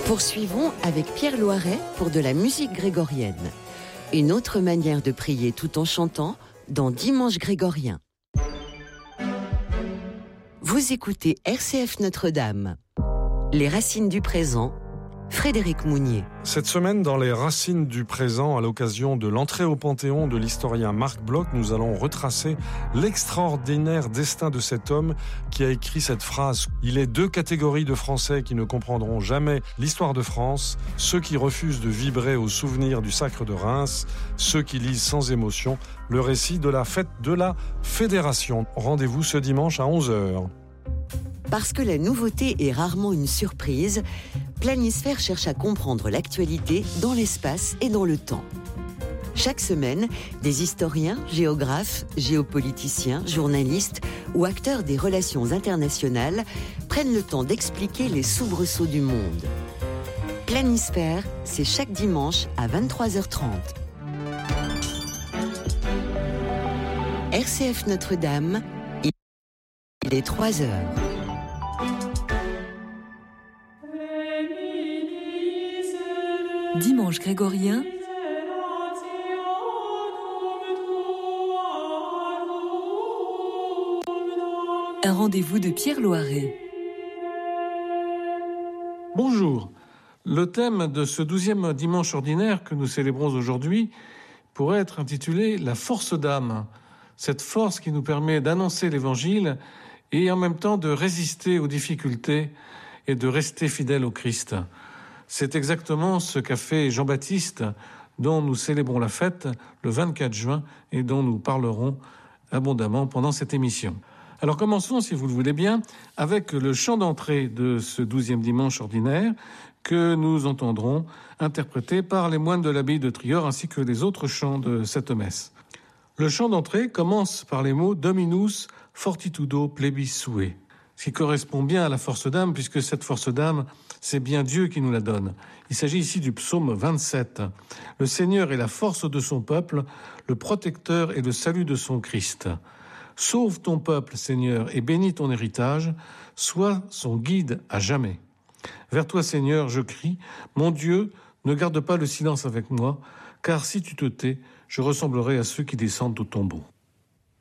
Poursuivons avec Pierre Loiret pour de la musique grégorienne. Une autre manière de prier tout en chantant dans Dimanche grégorien. Vous écoutez RCF Notre-Dame. Les racines du présent, Frédéric Mounier. Cette semaine, dans les racines du présent, à l'occasion de l'entrée au Panthéon de l'historien Marc Bloch, nous allons retracer l'extraordinaire destin de cet homme qui a écrit cette phrase. Il est deux catégories de Français qui ne comprendront jamais l'histoire de France, ceux qui refusent de vibrer au souvenir du sacre de Reims, ceux qui lisent sans émotion le récit de la fête de la Fédération. Rendez-vous ce dimanche à 11h. Parce que la nouveauté est rarement une surprise, Planisphère cherche à comprendre l'actualité dans l'espace et dans le temps. Chaque semaine, des historiens, géographes, géopoliticiens, journalistes ou acteurs des relations internationales prennent le temps d'expliquer les soubresauts du monde. Planisphère, c'est chaque dimanche à 23h30. RCF Notre-Dame, il est 3h. Dimanche grégorien, un rendez-vous de Pierre Loiret. Bonjour. Le thème de ce 12e dimanche ordinaire que nous célébrons aujourd'hui pourrait être intitulé « La force d'âme », cette force qui nous permet d'annoncer l'Évangile et en même temps de résister aux difficultés et de rester fidèle au Christ. C'est exactement ce qu'a fait Jean-Baptiste, dont nous célébrons la fête le 24 juin et dont nous parlerons abondamment pendant cette émission. Alors commençons, si vous le voulez bien, avec le chant d'entrée de ce 12e dimanche ordinaire que nous entendrons interprété par les moines de l'abbaye de Trior ainsi que les autres chants de cette messe. Le chant d'entrée commence par les mots « Dominus fortitudo plebis sue », ce qui correspond bien à la force d'âme, puisque cette force d'âme, c'est bien Dieu qui nous la donne. Il s'agit ici du psaume 27. Le Seigneur est la force de son peuple, le protecteur et le salut de son Christ. Sauve ton peuple, Seigneur, et bénis ton héritage, sois son guide à jamais. Vers toi, Seigneur, je crie, mon Dieu, ne garde pas le silence avec moi, car si tu te tais, je ressemblerai à ceux qui descendent au tombeau.